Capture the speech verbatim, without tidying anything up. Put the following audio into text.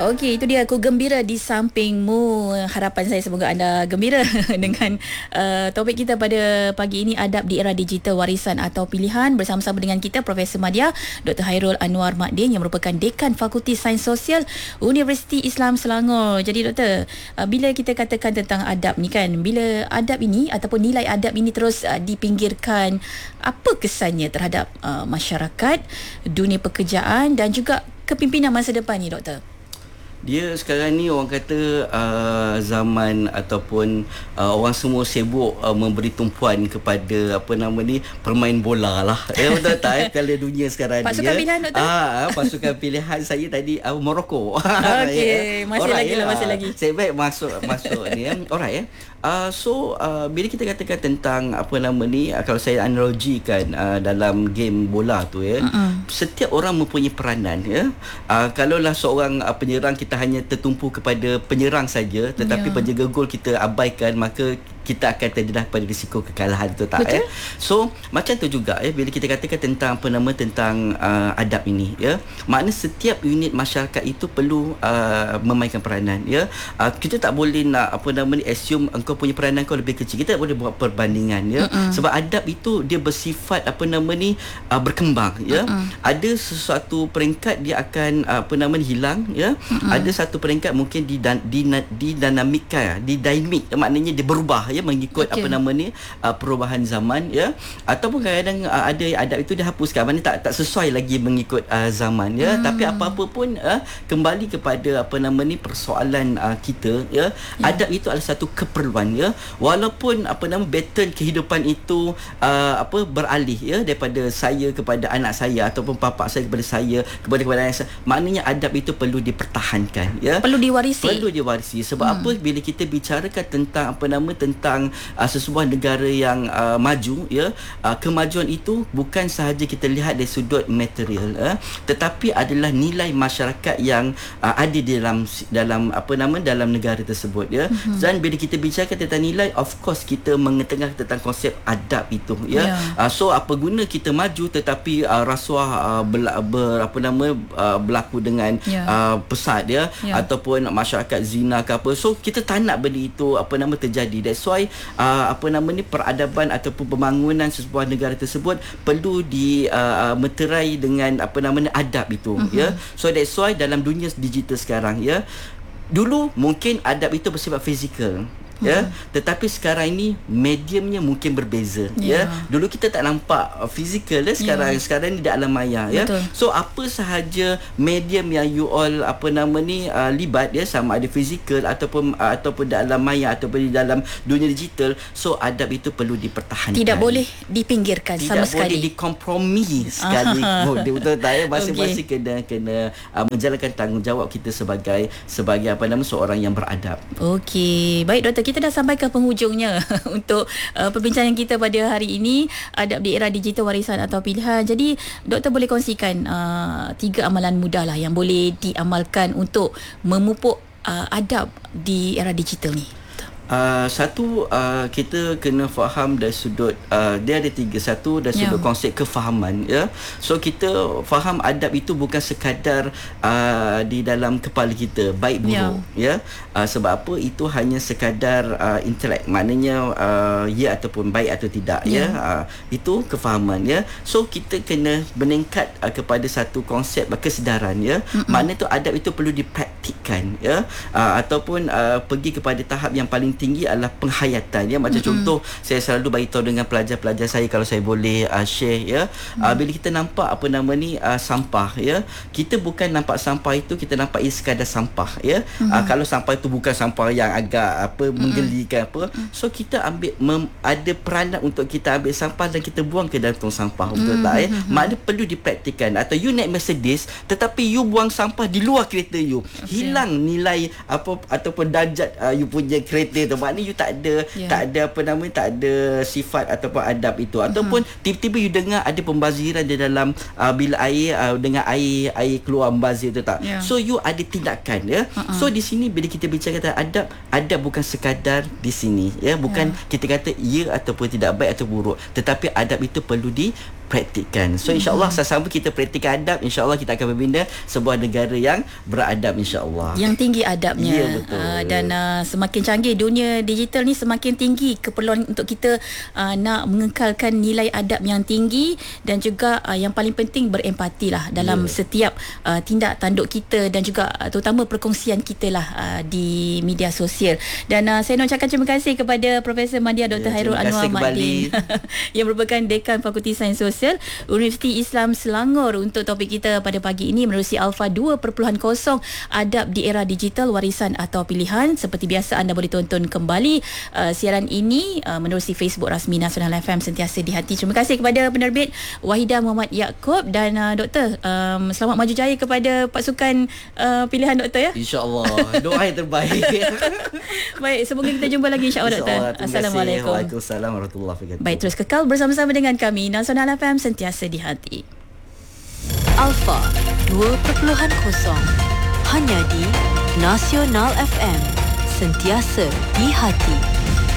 Okey, itu dia Aku Gembira di Sampingmu. Harapan saya semoga anda gembira dengan uh, topik kita pada pagi ini, adab di era digital, warisan atau pilihan. Bersama-sama dengan kita Profesor Madya Doktor Hairul Anwar Makdin yang merupakan Dekan Fakulti Sains Sosial Universiti Islam Selangor. Jadi doktor, uh, bila kita katakan tentang adab ni kan, bila adab ini ataupun nilai adab ini terus uh, dipinggirkan, apa kesannya terhadap uh, masyarakat, dunia pekerjaan dan juga kepimpinan masa depan ni doktor? Dia sekarang ni orang kata uh, zaman ataupun uh, orang semua sibuk uh, memberi tumpuan kepada apa nama ni, permain bola lah. Ya, betul tak? Eh? Piala dunia sekarang pasukan ni. Pasukan pilihan doktor? Ah, pasukan pilihan saya tadi uh, Morocco. Okey, masih Alright, lagi lah, masih uh, lagi. Saya baik masuk masuk ni ya. Alright ya. Uh, so uh, bila kita katakan tentang apa nama ni, uh, kalau saya analogikan uh, dalam game bola tu ya, uh-uh. setiap orang mempunyai peranan ya. Uh, kalaulah seorang uh, penyerang, kita hanya tertumpu kepada penyerang saja, tetapi yeah. penjaga gol kita abaikan, maka kita akan terdedah pada risiko kekalahan, tu tak ya. So macam tu juga ya, bila kita katakan tentang apa nama tentang uh, adab ini ya, makna setiap unit masyarakat itu perlu uh, memainkan peranan ya. Uh, kita tak boleh nak apa nama ni assume engkau punya peranan kau lebih kecil. Kita tak boleh buat perbandingan ya. Uh-uh. Sebab adab itu dia bersifat apa nama ni uh, berkembang ya. Uh-uh. Ada sesuatu peringkat dia akan uh, apa nama ni hilang ya. Uh-uh. Ada satu peringkat mungkin di di didinamikkan, didinamik, maknanya dia berubah ya, mengikut okay. apa nama ni uh, perubahan zaman ya, ataupun kadang-kadang uh, ada adab itu dihapuskan, maknanya tak tak sesuai lagi mengikut uh, zaman ya. Hmm. Tapi apa-apa pun uh, kembali kepada apa nama ni persoalan uh, kita ya. Yeah. Adab itu adalah satu keperluan ya. Walaupun apa nama baton kehidupan itu uh, apa beralih ya, daripada saya kepada anak saya ataupun bapa saya kepada saya kepada kepada anak saya, maknanya adab itu perlu dipertahankan ya. Perlu diwarisi. Perlu diwarisi. Sebab hmm. apa, bila kita bicarakan tentang apa nama tentang Uh, sesebuah negara yang uh, maju ya, uh, kemajuan itu bukan sahaja kita lihat dari sudut material uh, tetapi adalah nilai masyarakat yang uh, ada di dalam dalam apa nama dalam negara tersebut ya. Mm-hmm. Dan bila kita bincangkan tentang nilai, of course kita mengetengah tentang konsep adab itu ya. Yeah. Uh, so apa guna kita maju tetapi uh, rasuah uh, ber, ber apa nama uh, berlaku dengan yeah. uh, pesat ya, yeah. ataupun masyarakat zina ke apa. So kita tak nak benda itu apa nama terjadi. That's why Uh, apa nama ni peradaban ataupun pembangunan sebuah negara tersebut perlu dimeterai uh, dengan apa nama ni adab itu uh-huh. ya. So that's why dalam dunia digital sekarang ya, dulu mungkin adab itu bersifat fizikal ya, hmm. tetapi sekarang ini mediumnya mungkin berbeza yeah. ya. Dulu kita tak nampak fizikal ya, sekarang yeah. sekarang ni di alam maya ya. Betul. So apa sahaja medium yang you all apa nama ni uh, libat ya, sama ada fizikal ataupun uh, ataupun di alam maya ataupun di dalam dunia digital, so adab itu perlu dipertahankan. Tidak boleh dipinggirkan Tidak sama sekali. Tidak boleh dikompromi sekali. Betul tak ya? Masing-masing okay. kena kena uh, menjalankan tanggungjawab kita sebagai sebagai apa nama seorang yang beradab. Okey, baik doktor, kita dah sampai ke penghujungnya untuk uh, perbincangan kita pada hari ini, adab di era digital, warisan atau pilihan. Jadi doktor boleh kongsikan uh, tiga amalan mudah lah yang boleh diamalkan untuk memupuk uh, adab di era digital ni. Uh, satu, uh, kita kena faham dari sudut uh, dia ada tiga. Satu dari sudut yeah. konsep kefahaman ya. So kita faham adab itu bukan sekadar uh, di dalam kepala kita baik buruk yeah. ya. Uh, sebab apa, itu hanya sekadar uh, intelek, maknanya uh, ya ataupun baik atau tidak yeah. ya. Uh, itu kefahaman ya. So kita kena meningkat uh, kepada satu konsep uh, kesedaran ya. Mm-mm. Maknanya tu adab itu perlu dipraktikkan ya. Uh, ataupun uh, pergi kepada tahap yang paling tinggi adalah penghayatan ya. Macam mm-hmm. contoh, saya selalu bagi tahu dengan pelajar-pelajar saya, kalau saya boleh uh, share ya. Mm. Uh, bila kita nampak apa nama ni uh, sampah ya, kita bukan nampak sampah itu kita nampak ia sekadar sampah ya. Mm-hmm. Uh, kalau sampah itu bukan sampah yang agak apa mm-hmm. menggelikan apa, mm. so kita ambil mem, ada peranan untuk kita ambil sampah dan kita buang ke dalam tong sampah. Betul mm-hmm. tak ya? Maknanya perlu dipraktikkan. Atau you naik Mercedes tetapi you buang sampah di luar kereta you, okay. hilang nilai apa ataupun darjat uh, you punya kereta tu. Maknanya you tak ada yeah. tak ada apa nama tak ada sifat ataupun adab itu. Ataupun uh-huh. tiba-tiba you dengar ada pembaziran di dalam uh, bil air uh, dengan air air keluar membazir tu tak. Yeah. So you ada tindakan ya. Uh-huh. So di sini bila kita bincang kata adab, adab bukan sekadar di sini ya, bukan yeah. kita kata ya ataupun tidak, baik atau buruk, tetapi adab itu perlu di praktikkan. So insya-Allah sama-sama kita praktikkan adab, insya-Allah kita akan membina sebuah negara yang beradab insya-Allah. Yang tinggi adabnya. Ya, betul. Uh, dan uh, semakin canggih dunia digital ni, semakin tinggi keperluan untuk kita uh, nak mengekalkan nilai adab yang tinggi, dan juga uh, yang paling penting berempati lah dalam yeah. setiap uh, tindak tanduk kita, dan juga uh, terutama perkongsian kita lah uh, di media sosial. Dan uh, saya nak ucapkan terima kasih kepada Profesor Madya Doktor Yeah, Hairul Anwar Mahdin yang merupakan Dekan Fakulti Sains Sosial Universiti Islam Selangor untuk topik kita pada pagi ini menerusi Alpha dua titik kosong Adab di Era Digital Warisan atau Pilihan. Seperti biasa, anda boleh tonton kembali uh, siaran ini uh, menerusi Facebook rasmi Nasional F M Sentiasa di Hati. Terima kasih kepada penerbit Wahidah Muhammad Yaakob, dan uh, Doktor, um, selamat maju jaya kepada pasukan uh, pilihan Doktor ya. InsyaAllah. Doa yang terbaik. Baik, semoga kita jumpa lagi insya-Allah Doktor. Assalamualaikum. Waalaikumsalam warahmatullahi wabarakatuh. Baik, terus kekal bersama-sama dengan kami Nasional F M Sentiasa di Hati. Alpha dua titik kosong hanya di Nasional F M Sentiasa di Hati.